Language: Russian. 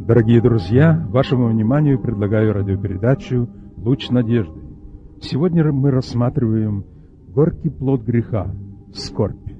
Дорогие друзья, вашему вниманию предлагаю радиопередачу «Луч надежды». Сегодня мы рассматриваем горький плод греха – скорбь.